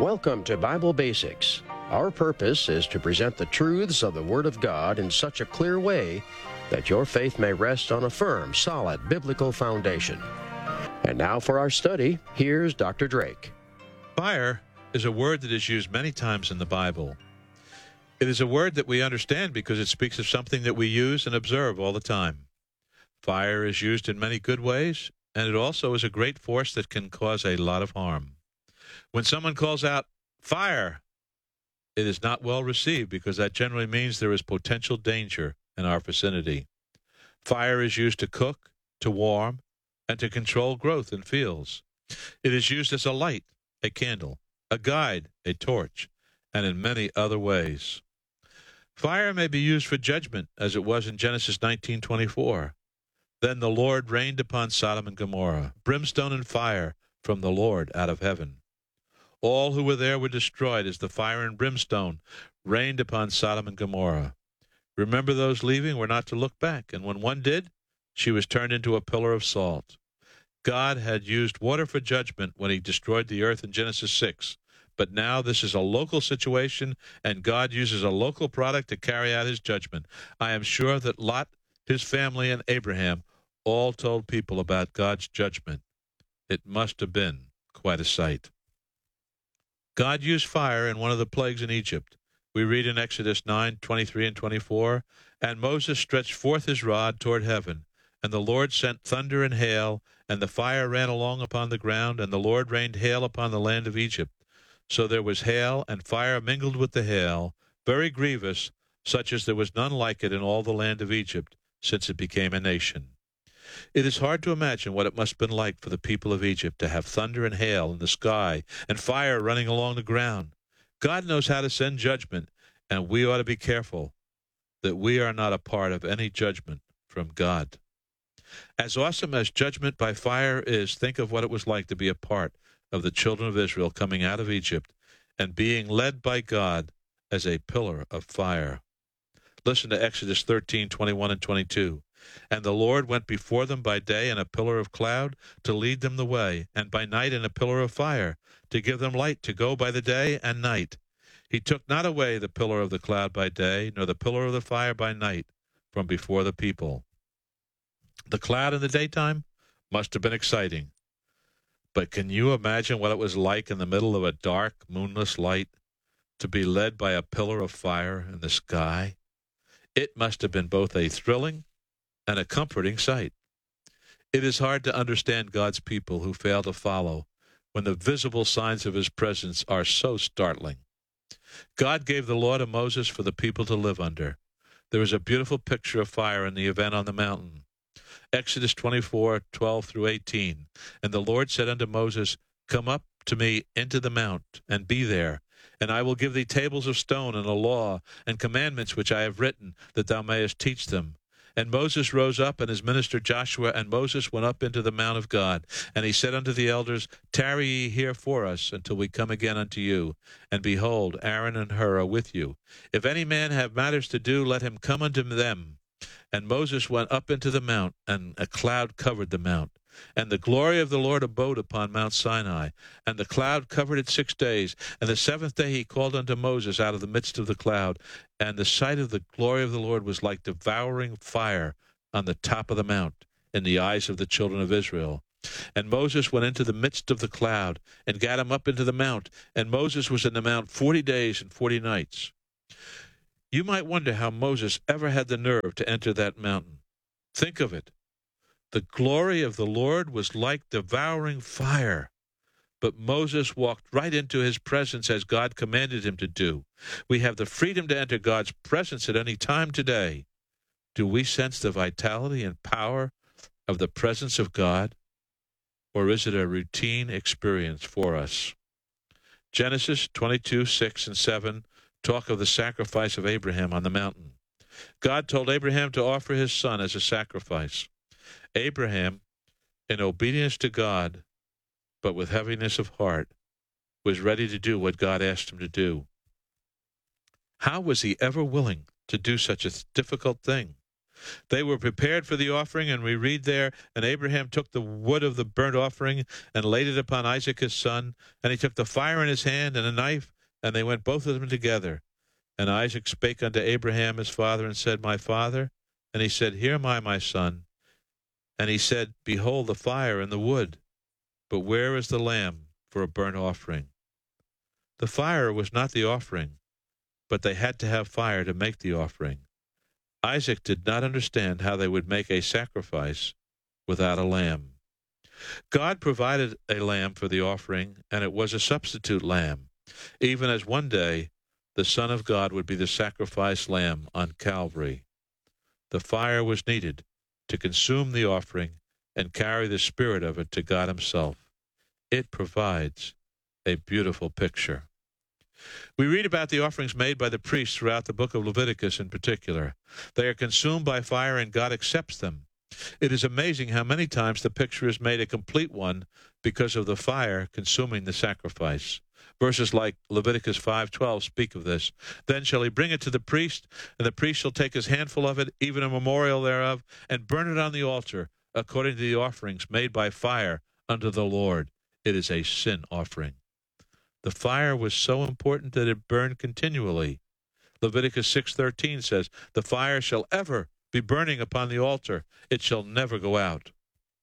Welcome to Bible Basics. Our purpose is to present the truths of the Word of God in such a clear way that your faith may rest on a firm, solid, biblical foundation. And now for our study, here's Dr. Drake. Fire is a word that is used many times in the Bible. It is a word that we understand because it speaks of something that we use and observe all the time. Fire is used in many good ways, and it also is a great force that can cause a lot of harm. When someone calls out, "Fire!" it is not well received because that generally means there is potential danger in our vicinity. Fire is used to cook, to warm, and to control growth in fields. It is used as a light, a candle, a guide, a torch, and in many other ways. Fire may be used for judgment, as it was in Genesis 19:24. Then the Lord rained upon Sodom and Gomorrah, brimstone and fire from the Lord out of heaven. All who were there were destroyed as the fire and brimstone rained upon Sodom and Gomorrah. Remember, those leaving were not to look back, and when one did, she was turned into a pillar of salt. God had used water for judgment when he destroyed the earth in Genesis 6, but now this is a local situation, and God uses a local product to carry out his judgment. I am sure that Lot, his family, and Abraham all told people about God's judgment. It must have been quite a sight. God used fire in one of the plagues in Egypt. We read in Exodus 9:23 and 24, "And Moses stretched forth his rod toward heaven, and the Lord sent thunder and hail, and the fire ran along upon the ground, and the Lord rained hail upon the land of Egypt. So there was hail and fire mingled with the hail, very grievous, such as there was none like it in all the land of Egypt, since it became a nation." It is hard to imagine what it must have been like for the people of Egypt to have thunder and hail in the sky and fire running along the ground. God knows how to send judgment, and we ought to be careful that we are not a part of any judgment from God. As awesome as judgment by fire is, think of what it was like to be a part of the children of Israel coming out of Egypt and being led by God as a pillar of fire. Listen to Exodus 13:21 and 22. "And the Lord went before them by day in a pillar of cloud to lead them the way, and by night in a pillar of fire to give them light to go by the day and night. He took not away the pillar of the cloud by day, nor the pillar of the fire by night from before the people." The cloud in the daytime must have been exciting. But can you imagine what it was like in the middle of a dark, moonless night to be led by a pillar of fire in the sky? It must have been both a thrilling and a comforting sight. It is hard to understand God's people who fail to follow when the visible signs of his presence are so startling. God gave the law to Moses for the people to live under. There is a beautiful picture of fire in the event on the mountain. Exodus 24:12 through 18. "And the Lord said unto Moses, Come up to me into the mount, and be there. And I will give thee tables of stone and a law and commandments which I have written, that thou mayest teach them. And Moses rose up, and his minister Joshua, and Moses went up into the mount of God. And he said unto the elders, Tarry ye here for us, until we come again unto you. And behold, Aaron and Hur are with you. If any man have matters to do, let him come unto them. And Moses went up into the mount, and a cloud covered the mount. And the glory of the Lord abode upon Mount Sinai. And the cloud covered it 6 days. And the 7th day he called unto Moses out of the midst of the cloud. And the sight of the glory of the Lord was like devouring fire on the top of the mount in the eyes of the children of Israel. And Moses went into the midst of the cloud, and gat him up into the mount. And Moses was in the mount 40 days and 40 nights. You might wonder how Moses ever had the nerve to enter that mountain. Think of it. The glory of the Lord was like devouring fire. But Moses walked right into his presence as God commanded him to do. We have the freedom to enter God's presence at any time today. Do we sense the vitality and power of the presence of God? Or is it a routine experience for us? Genesis 22:6 and 7 talk of the sacrifice of Abraham on the mountain. God told Abraham to offer his son as a sacrifice. Abraham, in obedience to God, but with heaviness of heart, was ready to do what God asked him to do. How was he ever willing to do such a difficult thing? They were prepared for the offering, and we read there, and Abraham took the wood of the burnt offering and laid it upon Isaac his son, and he took the fire in his hand and a knife, and they went both of them together. And Isaac spake unto Abraham his father, and said, My father? And he said, Here am I, my son. And he said, Behold the fire and the wood, but where is the lamb for a burnt offering? The fire was not the offering, but they had to have fire to make the offering. Isaac did not understand how they would make a sacrifice without a lamb. God provided a lamb for the offering, and it was a substitute lamb, even as one day the Son of God would be the sacrifice lamb on Calvary. The fire was needed to consume the offering and carry the spirit of it to God himself. It provides a beautiful picture. We read about the offerings made by the priests throughout the book of Leviticus in particular. They are consumed by fire, and God accepts them. It is amazing how many times the picture is made a complete one because of the fire consuming the sacrifice. Verses like Leviticus 5:12 speak of this. Then shall he bring it to the priest, and the priest shall take his handful of it, even a memorial thereof, and burn it on the altar, according to the offerings made by fire unto the Lord. It is a sin offering. The fire was so important that it burned continually. Leviticus 6:13 says, The fire shall ever be burning upon the altar. It shall never go out.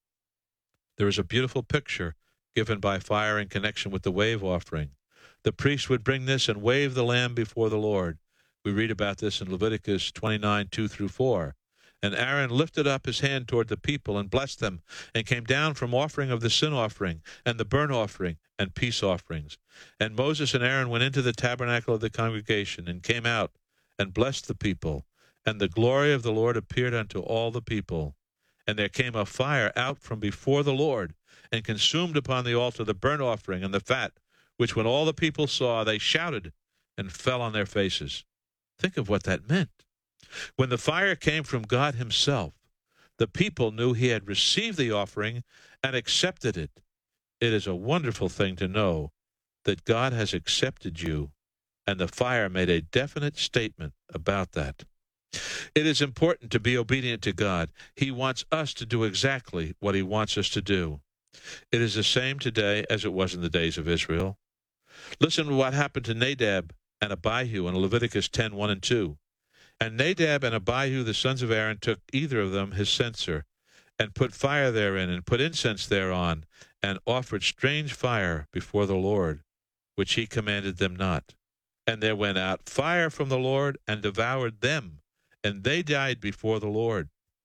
There is a beautiful picture given by fire in connection with the wave offering. The priest would bring this and wave the lamb before the Lord. We read about this in Leviticus 29:2-4. And Aaron lifted up his hand toward the people and blessed them, and came down from offering of the sin offering, and the burnt offering, and peace offerings. And Moses and Aaron went into the tabernacle of the congregation, and came out, and blessed the people. And the glory of the Lord appeared unto all the people. And there came a fire out from before the Lord, and consumed upon the altar the burnt offering and the fat, which when all the people saw, they shouted, and fell on their faces. Think of what that meant. When the fire came from God himself, the people knew he had received the offering and accepted it. It is a wonderful thing to know that God has accepted you, and the fire made a definite statement about that. It is important to be obedient to God. He wants us to do exactly what he wants us to do. It is the same today as it was in the days of Israel. Listen to what happened to Nadab and Abihu in Leviticus 10:1-2. And Nadab and Abihu, the sons of Aaron, took either of them his censer, and put fire therein, and put incense thereon, and offered strange fire before the Lord, which he commanded them not. And there went out fire from the Lord, and devoured them, and they died before the Lord.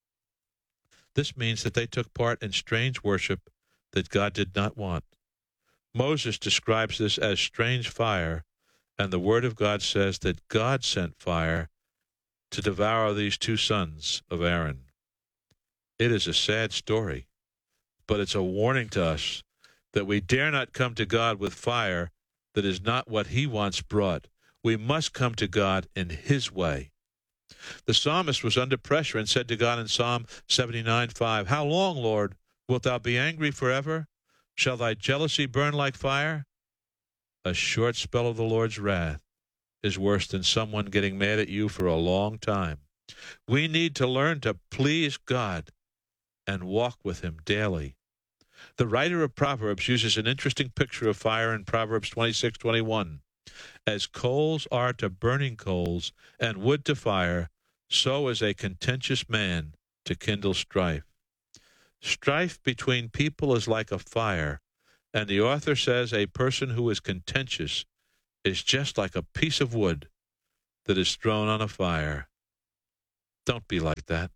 This means that they took part in strange worship that God did not want. Moses describes this as strange fire, and the Word of God says that God sent fire to devour these two sons of Aaron. It is a sad story, but it's a warning to us that we dare not come to God with fire that is not what he wants brought. We must come to God in his way. The psalmist was under pressure and said to God in Psalm 79:5, How long, Lord, wilt thou be angry forever? Shall thy jealousy burn like fire? A short spell of the Lord's wrath is worse than someone getting mad at you for a long time. We need to learn to please God and walk with him daily. The writer of Proverbs uses an interesting picture of fire in Proverbs 26:21. As coals are to burning coals, and wood to fire, so is a contentious man to kindle strife. Strife between people is like a fire, and the author says a person who is contentious is just like a piece of wood that is thrown on a fire. Don't be like that.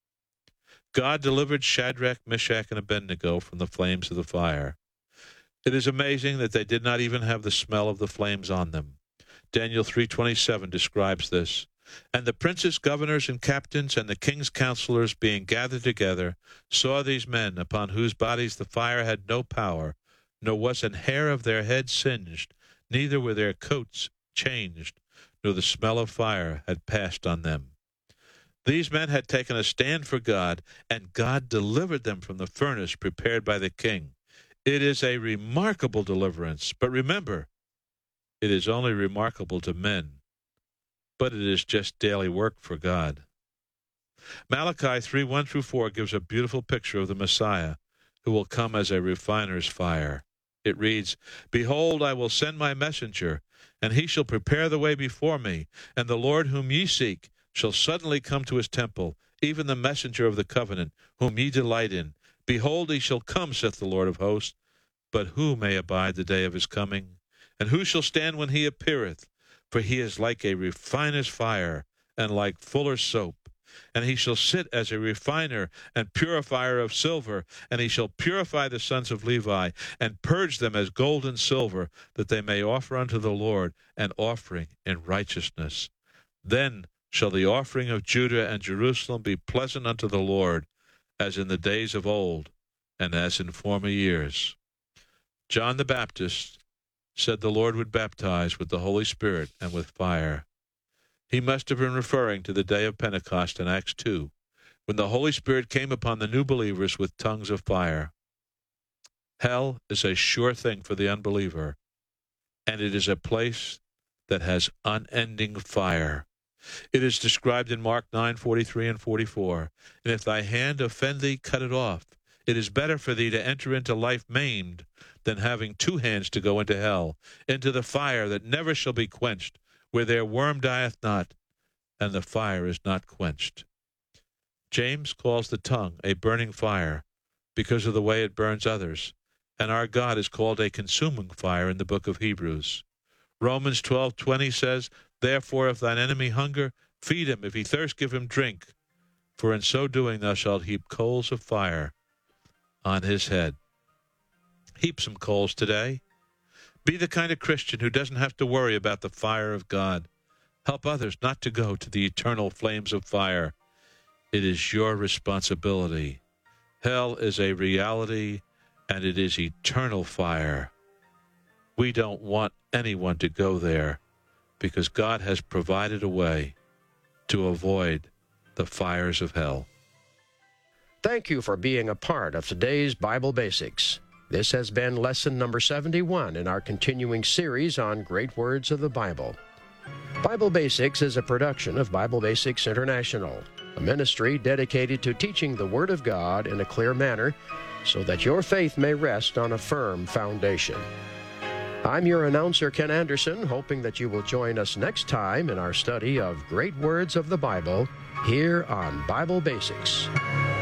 God delivered Shadrach, Meshach, and Abednego from the flames of the fire. It is amazing that they did not even have the smell of the flames on them. Daniel 3:27 describes this. And the princes, governors, and captains, and the king's counselors, being gathered together, saw these men, upon whose bodies the fire had no power, nor was an hair of their head singed, neither were their coats changed, nor the smell of fire had passed on them. These men had taken a stand for God, and God delivered them from the furnace prepared by the king. It is a remarkable deliverance, but remember, it is only remarkable to men, but it is just daily work for God. Malachi 3:1-4 gives a beautiful picture of the Messiah, who will come as a refiner's fire. It reads, "Behold, I will send my messenger, and he shall prepare the way before me. And the Lord whom ye seek shall suddenly come to his temple, even the messenger of the covenant, whom ye delight in. Behold, he shall come, saith the Lord of hosts. But who may abide the day of his coming? And who shall stand when he appeareth? For he is like a refiner's fire, and like fuller's soap. And he shall sit as a refiner and purifier of silver, and he shall purify the sons of Levi, and purge them as gold and silver, that they may offer unto the Lord an offering in righteousness. Then shall the offering of Judah and Jerusalem be pleasant unto the Lord, as in the days of old, and as in former years." John the Baptist said the Lord would baptize with the Holy Spirit and with fire. He must have been referring to the day of Pentecost in Acts 2, when the Holy Spirit came upon the new believers with tongues of fire. Hell is a sure thing for the unbeliever, and it is a place that has unending fire. It is described in Mark 9:43 and 44. "And if thy hand offend thee, cut it off. It is better for thee to enter into life maimed than having two hands to go into hell, into the fire that never shall be quenched, where their worm dieth not, and the fire is not quenched." James calls the tongue a burning fire because of the way it burns others, and our God is called a consuming fire in the book of Hebrews. Romans 12:20 says, "Therefore if thine enemy hunger, feed him. If he thirst, give him drink. For in so doing thou shalt heap coals of fire on his head." Heap some coals today. Be the kind of Christian who doesn't have to worry about the fire of God. Help others not to go to the eternal flames of fire. It is your responsibility. Hell is a reality, and it is eternal fire. We don't want anyone to go there, because God has provided a way to avoid the fires of hell. Thank you for being a part of today's Bible Basics. This has been lesson number 71 in our continuing series on great words of the Bible. Bible Basics is a production of Bible Basics International, a ministry dedicated to teaching the Word of God in a clear manner so that your faith may rest on a firm foundation. I'm your announcer, Ken Anderson, hoping that you will join us next time in our study of great words of the Bible here on Bible Basics.